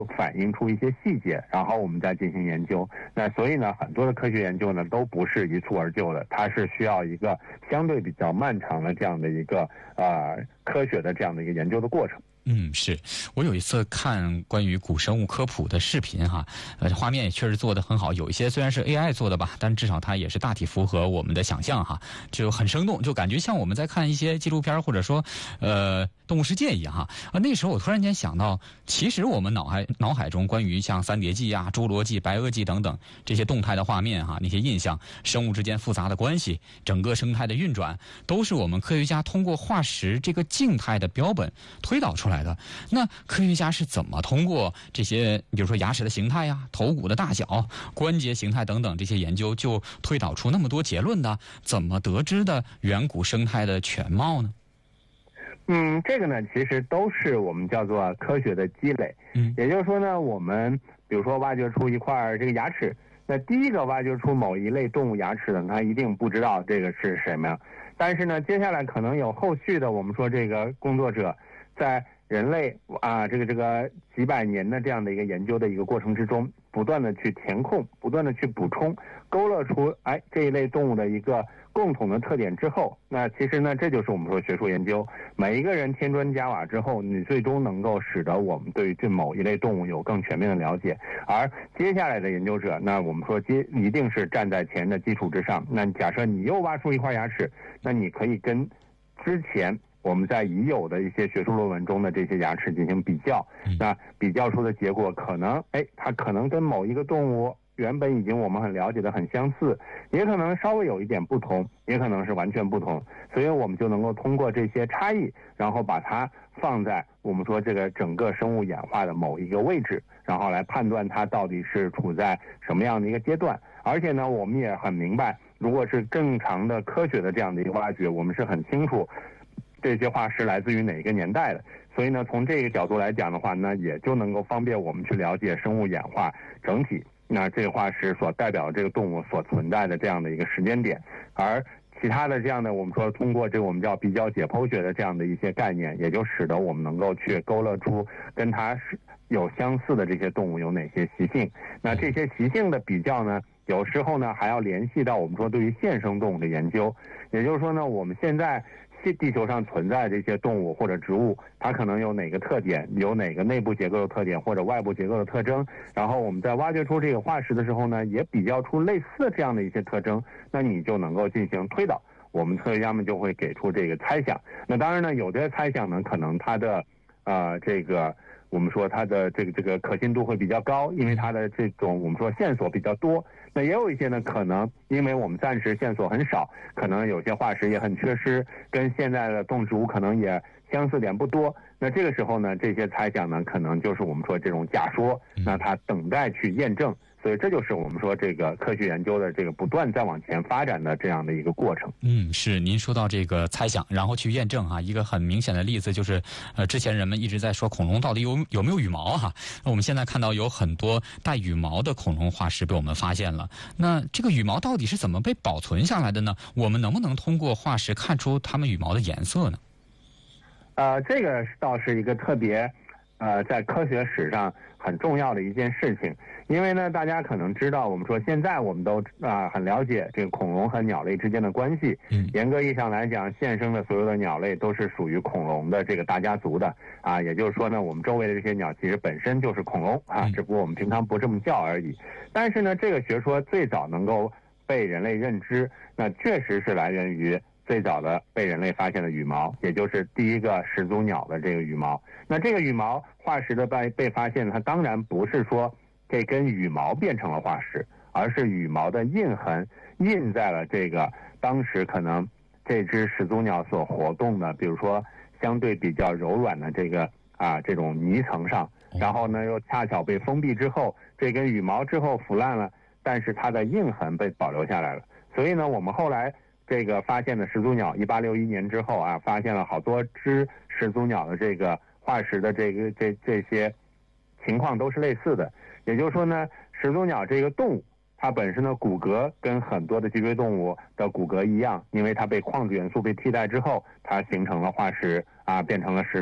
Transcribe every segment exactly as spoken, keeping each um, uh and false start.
反映出一些细节，然后我们再进行研究。那所以呢，很多的科学研究呢都不是一蹴而就的，它是需要一个相对比较漫长的这样的一个呃科学的这样的一个研究的过程。 嗯，是我有一次看关于古生物科普的视频哈，呃，画面也确实做得很好，有一些虽然是 A I 做的吧，但至少它也是大体符合我们的想象哈，就很生动，就感觉像我们在看一些纪录片或者说呃动物世界一样哈。啊，那时候我突然间想到，其实我们脑海脑海中关于像三叠纪啊、侏罗纪、白垩纪等等这些动态的画面哈，那些印象，生物之间复杂的关系，整个生态的运转，都是我们科学家通过化石这个静态的标本推导出来的。那科学家是怎么通过这些比如说牙齿的形态呀、头骨的大小、关节形态等等这些研究，就推导出那么多结论的？怎么得知的远古生态的全貌呢？ 嗯，这个呢其实都是我们叫做科学的积累。嗯，也就是说呢，我们比如说挖掘出一块这个牙齿，那第一个挖掘出某一类动物牙齿的，他一定不知道这个是什么呀。但是呢，接下来可能有后续的，我们说这个工作者在人类啊，这个这个几百年的这样的一个研究的一个过程之中，不断的去填空，不断的去补充，勾勒出哎这一类动物的一个共同的特点之后，那其实呢，这就是我们说学术研究，每一个人添砖加瓦之后，你最终能够使得我们对于这某一类动物有更全面的了解。而接下来的研究者，那我们说接一定是站在前人的基础之上。那假设你又挖出一块牙齿，那你可以跟之前我们在已有的一些学术论文中的这些牙齿进行比较，那比较出的结果可能，哎，它可能跟某一个动物原本已经我们很了解的很相似，也可能稍微有一点不同，也可能是完全不同。所以我们就能够通过这些差异，然后把它放在我们说这个整个生物演化的某一个位置，然后来判断它到底是处在什么样的一个阶段。而且呢，我们也很明白，如果是正常的科学的这样的一个挖掘，我们是很清楚这些化石来自于哪一个年代的。所以呢，从这个角度来讲的话呢，也就能够方便我们去了解生物演化整体，那这个化石所代表的这个动物所存在的这样的一个时间点。而其他的这样的我们说通过这个我们叫比较解剖学的这样的一些概念，也就使得我们能够去勾勒出跟它有相似的这些动物有哪些习性。那这些习性的比较呢，有时候呢还要联系到我们说对于现生动物的研究。也就是说呢，我们现在地球上存在这些动物或者植物，它可能有哪个特点，有哪个内部结构的特点或者外部结构的特征，然后我们在挖掘出这个化石的时候呢，也比较出类似的这样的一些特征，那你就能够进行推导，我们科学家们就会给出这个猜想。那当然呢，有的猜想呢，可能它的呃这个我们说它的这个这个可信度会比较高，因为它的这种我们说线索比较多。那也有一些呢，可能因为我们暂时线索很少，可能有些化石也很缺失，跟现在的动植物可能也相似点不多。那这个时候呢，这些猜想呢，可能就是我们说这种假说，那它等待去验证。所以这就是我们说这个科学研究的这个不断再往前发展的这样的一个过程。 嗯，是您说到这个猜想，然后去验证哈，一个很明显的例子就是，呃，之前人们一直在说恐龙到底有有没有羽毛哈，那我们现在看到有很多带羽毛的恐龙化石被我们发现了。那这个羽毛到底是怎么被保存下来的呢？我们能不能通过化石看出它们羽毛的颜色呢？ 呃，这个倒是一个特别，呃，在科学史上很重要的一件事情。因为呢，大家可能知道，我们说现在我们都啊、呃、很了解这个恐龙和鸟类之间的关系。嗯，严格意义上来讲，现生的所有的鸟类都是属于恐龙的这个大家族的啊。也就是说呢，我们周围的这些鸟其实本身就是恐龙啊，只不过我们平常不这么叫而已。但是呢，这个学说最早能够被人类认知，那确实是来源于最早的被人类发现的羽毛，也就是第一个始祖鸟的这个羽毛。那这个羽毛化石的被被发现，它当然不是说这根羽毛变成了化石，而是羽毛的印痕印在了这个当时可能这只始祖鸟所活动的，比如说相对比较柔软的这个啊这种泥层上，然后呢又恰巧被封闭之后，这根羽毛之后腐烂了，但是它的印痕被保留下来了。所以呢，我们后来这个发现的始祖鸟，一八六一年之后啊，发现了好多只始祖鸟的这个化石的这个这这些情况都是类似的。也就是说呢，始祖鸟这个动物，它本身的骨骼跟很多的脊椎动物的骨骼一样，因为它被矿质元素被替代之后，它形成了化石啊，变成了石头。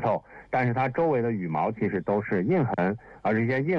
但是它周围的羽毛其实都是印痕，而这些印